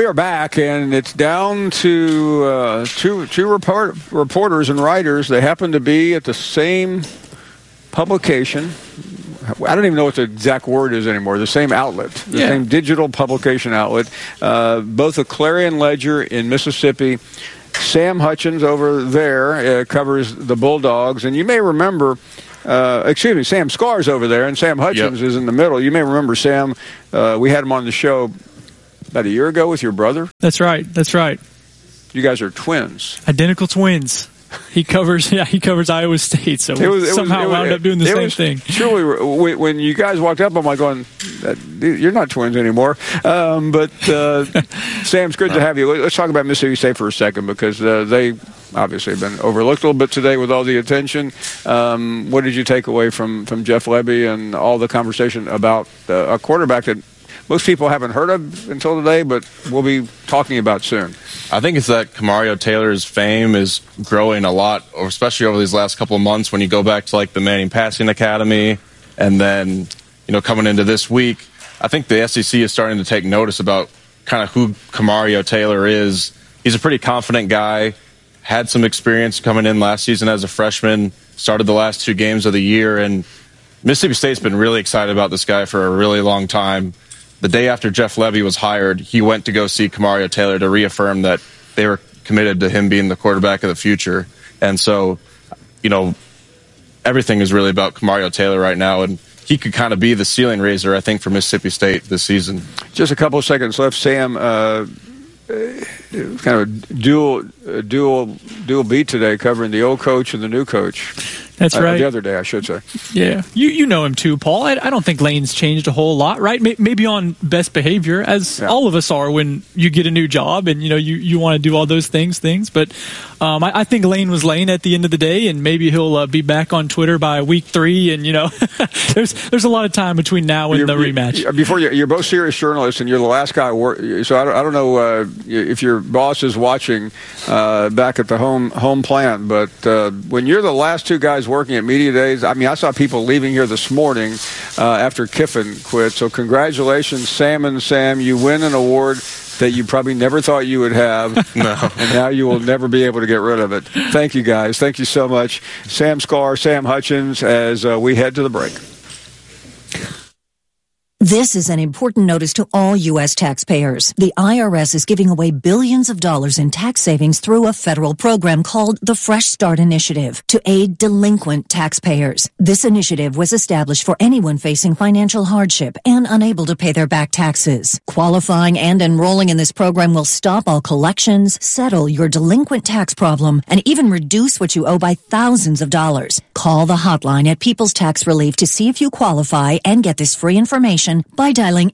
are back, and it's down to two reporters and writers. They happen to be at the same publication. I don't even know what the exact word is anymore. The same outlet, the same digital publication outlet. Both the Clarion Ledger in Mississippi. Sam Hutchins over there covers the Bulldogs, and you may remember. Sam Scar's over there, and Sam Hutchins is in the middle. You may remember Sam. We had him on the show about a year ago with your brother. That's right. You guys are twins. Identical twins. He covers Iowa State, so somehow wound up doing the same thing. Truly, when you guys walked up, I'm like going, you're not twins anymore. But Sam, it's good to have you. Let's talk about Mississippi State for a second, because they obviously have been overlooked a little bit today with all the attention. What did you take away from Jeff Lebby and all the conversation about a quarterback that most people haven't heard of until today, but we'll be talking about soon? I think it's that Kamario Taylor's fame is growing a lot, especially over these last couple of months when you go back to like the Manning Passing Academy, and then coming into this week. I think the SEC is starting to take notice about kind of who Kamario Taylor is. He's a pretty confident guy, had some experience coming in last season as a freshman, started the last 2 games of the year, and Mississippi State's been really excited about this guy for a really long time. The day after Jeff Lebby was hired, he went to go see Kamario Taylor to reaffirm that they were committed to him being the quarterback of the future. And so, everything is really about Kamario Taylor right now, and he could kind of be the ceiling raiser, I think, for Mississippi State this season. Just a couple of seconds left. Sam, kind of a dual beat today, covering the old coach and the new coach. That's right. The other day, I should say. Yeah. You know him too, Paul. I don't think Lane's changed a whole lot, right? Maybe on best behavior, as all of us are when you get a new job and, you want to do all those things. But I think Lane was Lane at the end of the day, and maybe he'll be back on Twitter by week 3. And, there's a lot of time between now and the rematch. Before you're both serious journalists, and you're the last guy. So I don't know if your boss is watching back at the home plant, but when you're the last 2 guys working at media days, I saw people leaving here this morning after Kiffin quit. So congratulations, Sam and Sam. You win an award that you probably never thought you would have. No. And now you will never be able to get rid of it. Thank you, guys. Thank you so much. Sam Scar, Sam Hutchins, as we head to the break. This is an important notice to all U.S. taxpayers. The IRS is giving away billions of dollars in tax savings through a federal program called the Fresh Start Initiative to aid delinquent taxpayers. This initiative was established for anyone facing financial hardship and unable to pay their back taxes. Qualifying and enrolling in this program will stop all collections, settle your delinquent tax problem, and even reduce what you owe by thousands of dollars. Call the hotline at People's Tax Relief to see if you qualify and get this free information by dialing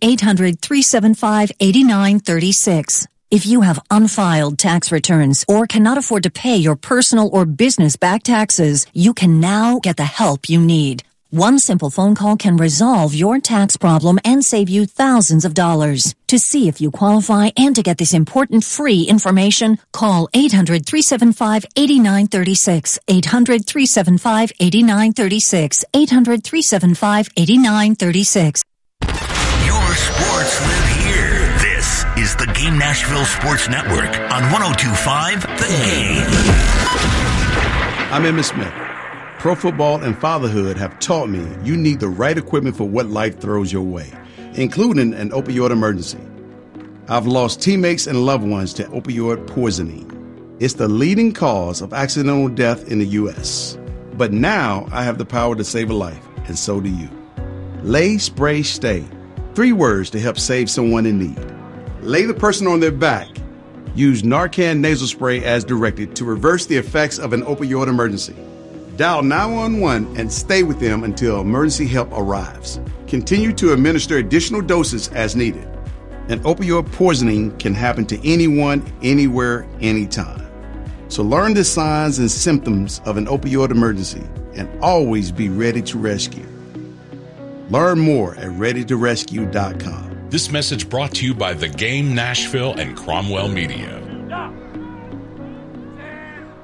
800-375-8936. If you have unfiled tax returns or cannot afford to pay your personal or business back taxes, you can now get the help you need. One simple phone call can resolve your tax problem and save you thousands of dollars. To see if you qualify and to get this important free information, call 800-375-8936, 800-375-8936, 800-375-8936. Your sports live here. This is the Game Nashville Sports Network on 102.5 The Game. I'm Emmitt Smith. Pro football and fatherhood have taught me you need the right equipment for what life throws your way, including an opioid emergency. I've lost teammates and loved ones to opioid poisoning. It's the leading cause of accidental death in the U.S. But now I have the power to save a life, and so do you. Lay, Spray, Stay. 3 words to help save someone in need. Lay the person on their back. Use Narcan nasal spray as directed to reverse the effects of an opioid emergency. Dial 911 and stay with them until emergency help arrives. Continue to administer additional doses as needed. An opioid poisoning can happen to anyone, anywhere, anytime. So learn the signs and symptoms of an opioid emergency and always be ready to rescue. Learn more at ReadyToRescue.com. This message brought to you by The Game Nashville and Cromwell Media.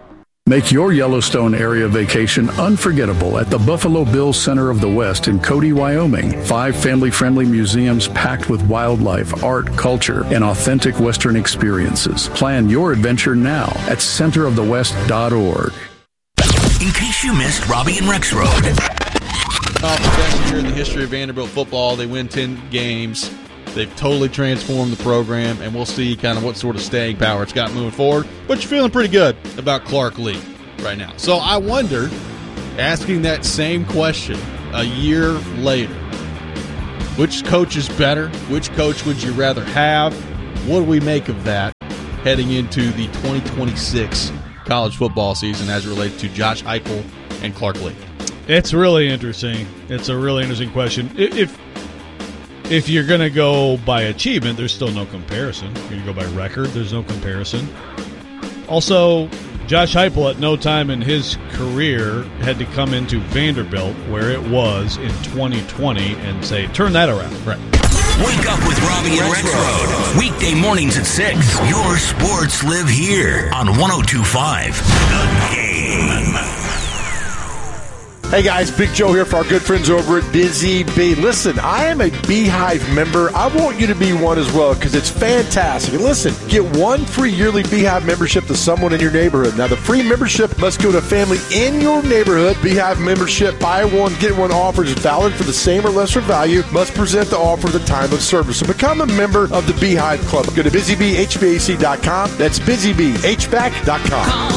Make your Yellowstone area vacation unforgettable at the Buffalo Bills Center of the West in Cody, Wyoming. 5 family-friendly museums packed with wildlife, art, culture, and authentic Western experiences. Plan your adventure now at centerofthewest.org. In case you missed Robbie and Rexroad. Off the best year in the history of Vanderbilt football. They win 10 games. They've totally transformed the program, and we'll see kind of what sort of staying power it's got moving forward. But you're feeling pretty good about Clark Lee right now. So I wonder, asking that same question a year later, which coach is better? Which coach would you rather have? What do we make of that heading into the 2026 college football season as it relates to Josh Heupel and Clark Lee? It's really interesting. It's a really interesting question. If you're going to go by achievement, there's still no comparison. If you're going to go by record, there's no comparison. Also, Josh Heupel at no time in his career had to come into Vanderbilt, where it was in 2020, and say, turn that around. Right. Wake up with Robbie and Rexroad. Weekday mornings at 6. Your sports live here on 102.5 The Game. Hey guys, Big Joe here for our good friends over at Busy Bee. Listen, I am a Beehive member. I want you to be one as well because it's fantastic. And listen, get 1 free yearly Beehive membership to someone in your neighborhood. Now, the free membership must go to a family in your neighborhood. Beehive membership, buy one, get one offer is valid for the same or lesser value. Must present the offer at the time of service. So become a member of the Beehive Club. Go to busybhvac.com. That's busybhvac.com. Call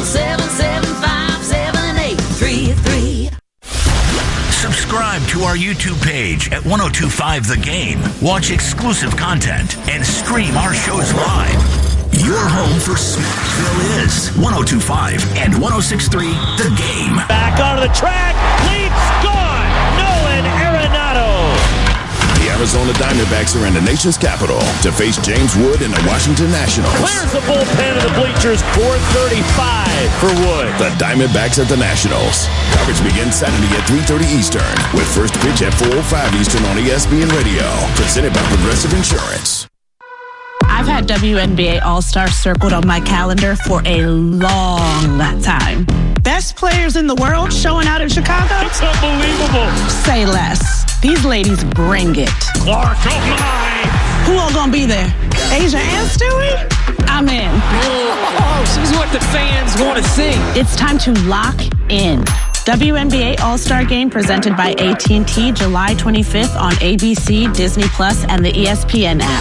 775-783-33. Subscribe to our YouTube page at 102.5 The Game. Watch exclusive content and stream our shows live. Your home for Smackville is 102.5 and 106.3 The Game. Back onto the track. Leaps gone. Nolan Arenado. The Arizona Diamondbacks are in the nation's capital to face James Wood and the Washington Nationals. Clears the bullpen of the bleachers. 4:35 for Wood. The Diamondbacks at the Nationals. Coverage begins Saturday at 3:30 Eastern with first pitch at 4:05 Eastern on ESPN Radio. Presented by Progressive Insurance. I've had WNBA All-Star circled on my calendar for a long time. Best players in the world showing out in Chicago? It's unbelievable. Say less. These ladies bring it. Clark, oh my! Who all gonna be there? Asia and Stewie? I'm in. Oh, she's what the fans want to see. It's time to lock in. WNBA All-Star Game presented by AT&T July 25th on ABC, Disney Plus, and the ESPN app.